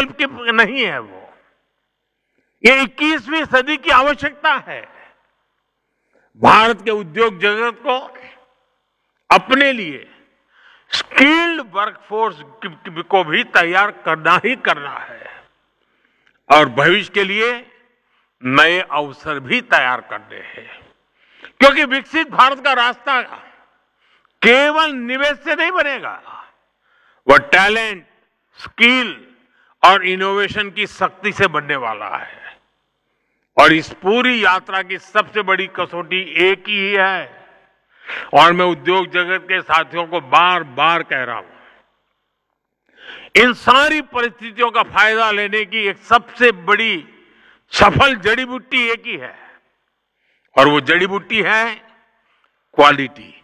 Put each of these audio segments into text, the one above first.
विकल्प की नहीं है वो, ये 21वीं सदी की आवश्यकता है। भारत के उद्योग जगत को अपने लिए स्किल्ड वर्कफोर्स को भी तैयार करना ही करना है और भविष्य के लिए नए अवसर भी तैयार करने हैं, क्योंकि विकसित भारत का रास्ता केवल निवेश से नहीं बनेगा, वह टैलेंट, स्किल और इनोवेशन की शक्ति से बनने वाला है। और इस पूरी यात्रा की सबसे बड़ी कसौटी एक ही है, और मैं उद्योग जगत के साथियों को बार बार कह रहा हूं, इन सारी परिस्थितियों का फायदा लेने की एक सबसे बड़ी सफल जड़ी बूटी एक ही है, और वो जड़ी बूटी है क्वालिटी।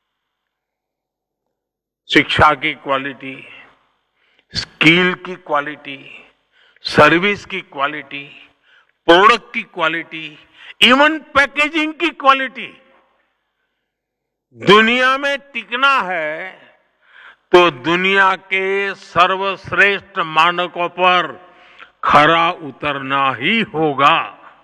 शिक्षा की क्वालिटी, स्किल की क्वालिटी, सर्विस की क्वालिटी, प्रोडक्ट की क्वालिटी, इवन पैकेजिंग की क्वालिटी। दुनिया में टिकना है तो दुनिया के सर्वश्रेष्ठ मानकों पर खरा उतरना ही होगा।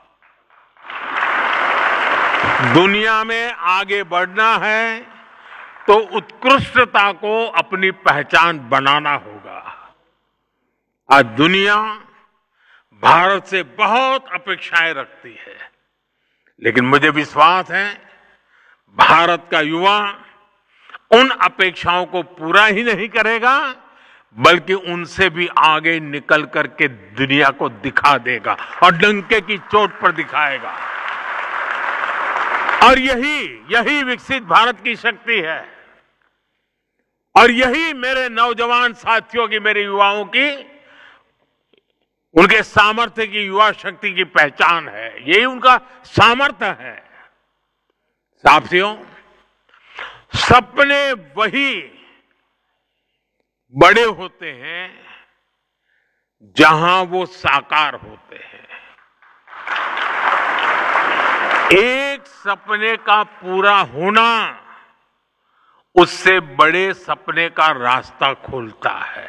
दुनिया में आगे बढ़ना है तो उत्कृष्टता को अपनी पहचान बनाना होगा। आज दुनिया भारत से बहुत अपेक्षाएं रखती है, लेकिन मुझे विश्वास है भारत का युवा उन अपेक्षाओं को पूरा ही नहीं करेगा, बल्कि उनसे भी आगे निकल करके दुनिया को दिखा देगा और डंके की चोट पर दिखाएगा। और यही विकसित भारत की शक्ति है, और यही मेरे नौजवान साथियों की, मेरे युवाओं की, उनके सामर्थ्य की, युवा शक्ति की पहचान है। यही उनका सामर्थ्य है। साथियों, सपने वही बड़े होते हैं जहां वो साकार होते हैं। एक सपने का पूरा होना उससे बड़े सपने का रास्ता खोलता है,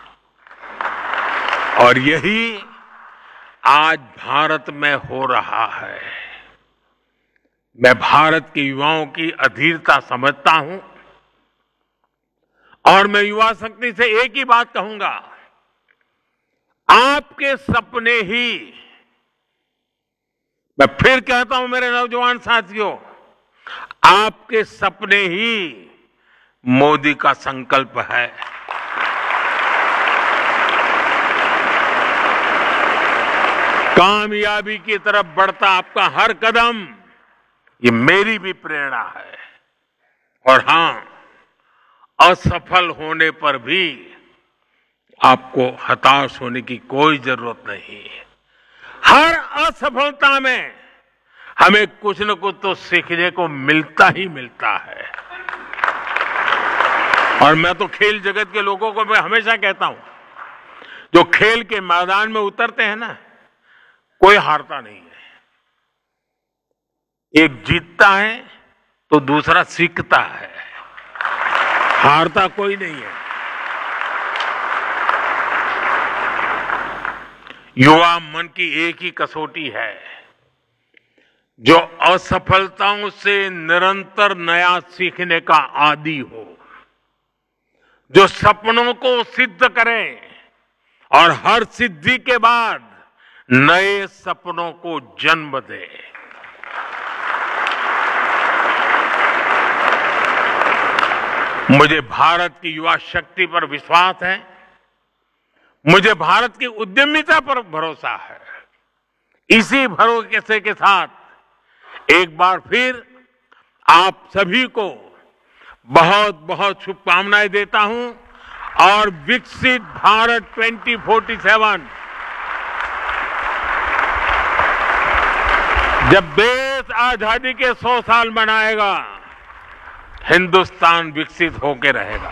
और यही आज भारत में हो रहा है। मैं भारत के युवाओं की अधीरता समझता हूं, और मैं युवा शक्ति से एक ही बात कहूंगा, आपके सपने ही, मैं फिर कहता हूं मेरे नौजवान साथियों, आपके सपने ही मोदी का संकल्प है। कामयाबी की तरफ बढ़ता आपका हर कदम, ये मेरी भी प्रेरणा है। और हां, असफल होने पर भी आपको हताश होने की कोई जरूरत नहीं है। हर असफलता में हमें कुछ न कुछ तो सीखने को मिलता ही मिलता है। और मैं तो खेल जगत के लोगों को मैं हमेशा कहता हूं, जो खेल के मैदान में उतरते हैं ना, कोई हारता नहीं है। एक जीतता है तो दूसरा सीखता है, हारता कोई नहीं है। युवा मन की एक ही कसौटी है, जो असफलताओं से निरंतर नया सीखने का आदी हो, जो सपनों को सिद्ध करे और हर सिद्धि के बाद नए सपनों को जन्म दे। मुझे भारत की युवा शक्ति पर विश्वास है, मुझे भारत की उद्यमिता पर भरोसा है। इसी भरोसे के साथ एक बार फिर आप सभी को बहुत बहुत शुभकामनाएं देता हूं, और विकसित भारत 2047 जब देश आजादी के 100 साल मनाएगा, हिंदुस्तान विकसित होकर रहेगा।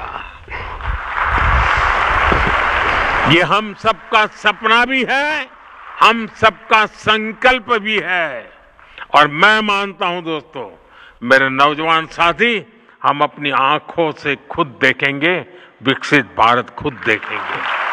ये हम सबका सपना भी है, हम सबका संकल्प भी है। और मैं मानता हूं दोस्तों, मेरे नौजवान साथी, हम अपनी आंखों से खुद देखेंगे, विकसित भारत खुद देखेंगे।